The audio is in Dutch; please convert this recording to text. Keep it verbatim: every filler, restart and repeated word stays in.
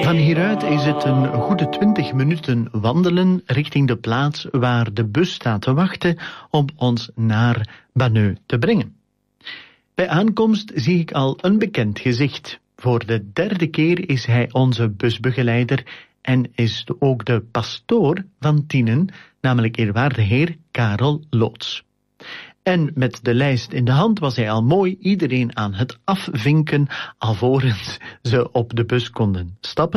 Van hieruit is het een goede twintig minuten wandelen richting de plaats waar de bus staat te wachten om ons naar Banneux te brengen. Bij aankomst zie ik al een bekend gezicht. Voor de derde keer is hij onze busbegeleider en is ook de pastoor van Tienen, namelijk eerwaarde heer Karel Loots. En met de lijst in de hand was hij al mooi iedereen aan het afvinken, alvorens ze op de bus konden stappen.